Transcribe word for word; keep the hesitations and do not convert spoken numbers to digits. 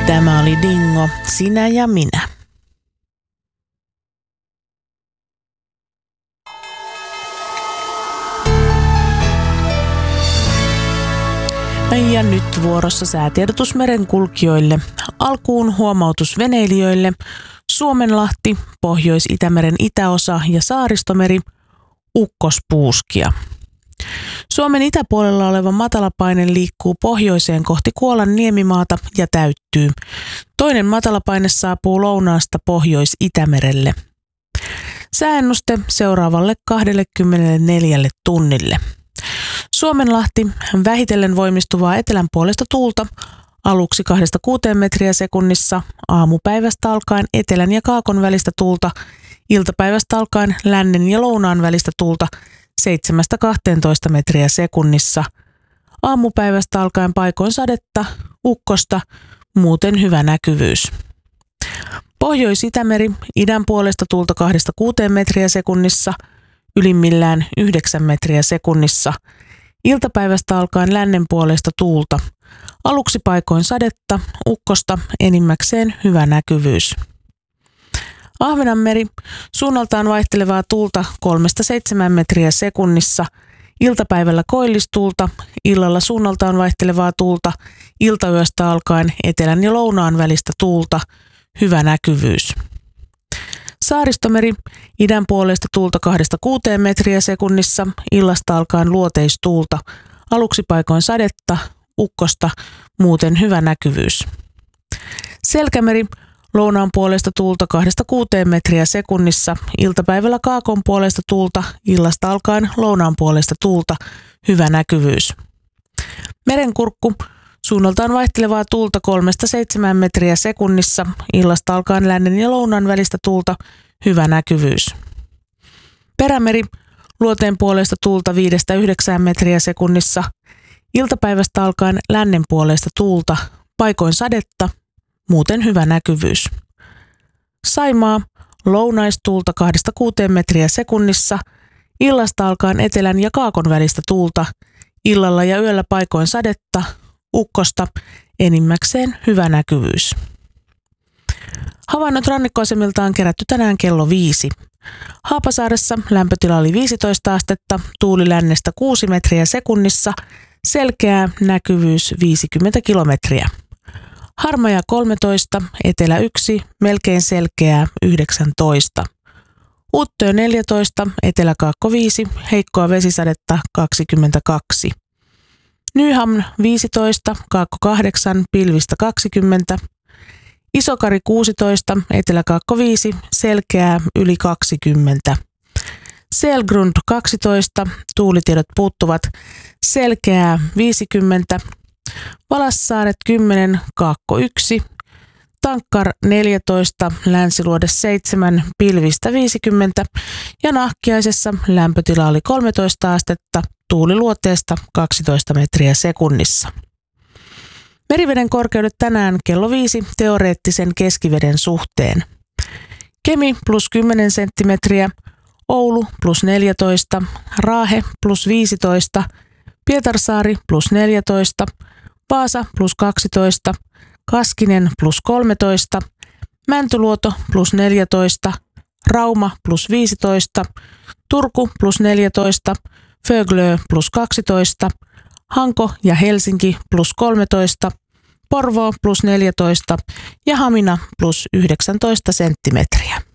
Tämä oli Dingo, sinä ja minä. Ja nyt vuorossa säätiedotus merenkulkijoille. Alkuun huomautus veneilijöille. Suomenlahti, Pohjois-Itämeren itäosa ja Saaristomeri, ukkospuuskia. Suomen itäpuolella oleva matalapaine liikkuu pohjoiseen kohti Kuolan niemimaata ja täyttyy. Toinen matalapaine saapuu lounaasta Pohjois-Itämerelle. Sääennuste seuraavalle kaksikymmentäneljä tunnille. Suomenlahti, vähitellen voimistuvaa etelän puolesta tuulta, aluksi kahdesta kuuteen metriä sekunnissa, aamupäivästä alkaen etelän ja kaakon välistä tuulta, iltapäivästä alkaen lännen ja lounaan välistä tuulta seitsemästä kahteentoista metriä sekunnissa, aamupäivästä alkaen paikoin sadetta, ukkosta, muuten hyvä näkyvyys. Pohjois-Itämeri, idän puolesta tuulta kahdesta kuuteen metriä sekunnissa, ylimmillään yhdeksän metriä sekunnissa, iltapäivästä alkaen lännen puolesta tuulta, aluksi paikoin sadetta, ukkosta, enimmäkseen hyvä näkyvyys. Ahvenanmeri, suunnaltaan vaihtelevaa tuulta kolmesta seitsemään metriä sekunnissa, iltapäivällä koillistuulta, illalla suunnaltaan vaihtelevaa tuulta, iltayöstä alkaen etelän ja lounaan välistä tuulta, hyvä näkyvyys. Saaristomeri, idän puolesta tuulta kahdesta kuuteen metriä sekunnissa, illasta alkaen luoteistuulta, aluksi paikoin sadetta, ukkosta, muuten hyvä näkyvyys. Selkämeri, lounaan puolesta tuulta kahdesta kuuteen metriä sekunnissa, iltapäivällä kaakon puolesta tuulta, illasta alkaen lounaan puolesta tuulta, hyvä näkyvyys. Merenkurkku, suunnaltaan vaihtelevaa tuulta kolmesta seitsemään metriä sekunnissa, illasta alkaen lännen ja lounaan välistä tuulta, hyvä näkyvyys. Perämeri, luoteen puolesta tuulta viidestä yhdeksään metriä sekunnissa, iltapäivästä alkaen lännen puolesta tuulta, paikoin sadetta, muuten hyvä näkyvyys. Saimaa, lounaistuulta kahdesta kuuteen metriä sekunnissa, illasta alkaen etelän ja kaakon välistä tuulta, illalla ja yöllä paikoin sadetta, ukkosta, enimmäkseen hyvä näkyvyys. Havainnot rannikkoasemilta on kerätty tänään kello viisi. Haapasaaressa lämpötila oli viisitoista astetta, tuuli lännestä kuusi metriä sekunnissa, selkeä näkyvyys viisikymmentä kilometriä. Harmaja kolmetoista, etelä yksi, melkein selkeää yhdeksäntoista. Uuttöö neljätoista, eteläkaakko viisi, heikkoa vesisadetta kaksikymmentäkaksi. Nyhamn viisitoista, kaakko kahdeksan, pilvistä kaksikymmentä. Isokari kuusitoista, eteläkaakko viisi, selkeää yli kaksikymmentä. Selgrund kaksitoista, tuulitiedot puuttuvat, selkeää viisikymmentä. Valassaaret kymmenen, kaakko yksi. Tankkar neljätoista, länsiluode seitsemän, pilvistä viisikymmentä ja Nahkiaisessa lämpötila oli kolmetoista astetta, tuuli luoteesta kaksitoista metriä sekunnissa. Meriveden korkeudet tänään kello viisi teoreettisen keskiveden suhteen. Kemi plus kymmenen senttimetriä, Oulu plus neljätoista, Raahe plus viisitoista, Pietarsaari plus neljätoista, Vaasa plus kaksitoista, Kaskinen plus kolmetoista, Mäntyluoto plus neljätoista, Rauma plus viisitoista, Turku plus neljätoista, Föglö plus kaksitoista, Hanko ja Helsinki plus kolmetoista, Porvoo plus neljätoista ja Hamina plus yhdeksäntoista senttimetriä.